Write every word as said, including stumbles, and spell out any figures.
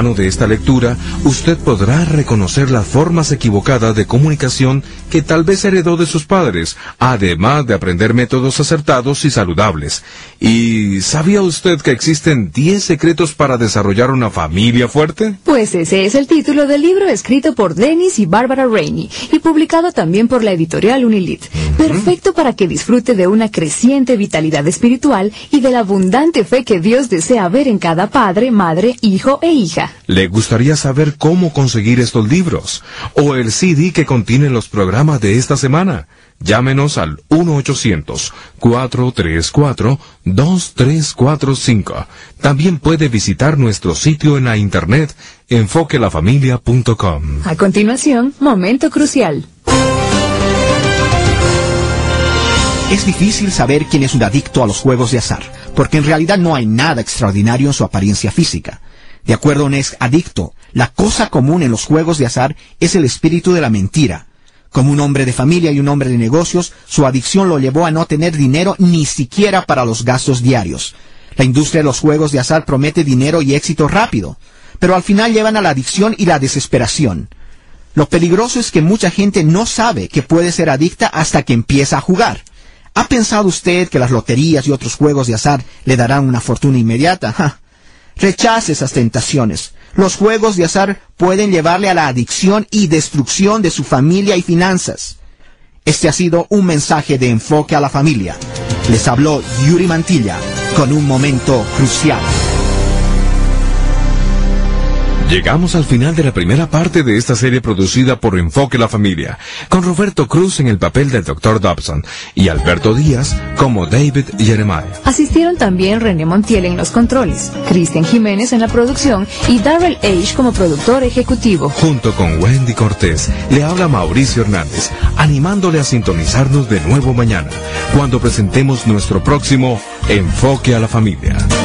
mano de esta lectura, usted podrá reconocer las formas equivocadas de comunicación que tal vez heredó de sus padres, además de aprender métodos acertados y saludables. ¿Y sabía usted que existen diez secretos para desarrollar una familia fuerte? Pues ese es el título del libro escrito por Dennis y Barbara Rainey y publicado también por la editorial Unilit. Uh-huh. Perfecto para que disfrute de una creciente vitalidad espiritual y de la abundante fe que Dios desea ver en cada padre, madre, hijo e hija. ¿Le gustaría saber cómo conseguir estos libros? ¿O el C D que contiene los programas de esta semana? Llámenos al uno ochocientos, cuatro tres cuatro, dos tres cuatro cinco. También puede visitar nuestro sitio en la internet, enfoque la familia punto com. A continuación, momento crucial. Es difícil saber quién es un adicto a los juegos de azar, porque en realidad no hay nada extraordinario en su apariencia física. De acuerdo a un ex adicto, la cosa común en los juegos de azar es el espíritu de la mentira. Como un hombre de familia y un hombre de negocios, su adicción lo llevó a no tener dinero ni siquiera para los gastos diarios. La industria de los juegos de azar promete dinero y éxito rápido, pero al final llevan a la adicción y la desesperación. Lo peligroso es que mucha gente no sabe que puede ser adicta hasta que empieza a jugar. ¿Ha pensado usted que las loterías y otros juegos de azar le darán una fortuna inmediata? ¡Ja! Rechace esas tentaciones. Los juegos de azar pueden llevarle a la adicción y destrucción de su familia y finanzas. Este ha sido un mensaje de Enfoque a la Familia. Les habló Yuri Mantilla con un momento crucial. Llegamos al final de la primera parte de esta serie producida por Enfoque la Familia, con Roberto Cruz en el papel del doctor Dobson y Alberto Díaz como David Jeremiah. Asistieron también René Montiel en los controles, Cristian Jiménez en la producción y Darrell Age como productor ejecutivo. Junto con Wendy Cortés, le habla Mauricio Hernández, animándole a sintonizarnos de nuevo mañana, cuando presentemos nuestro próximo Enfoque a la Familia.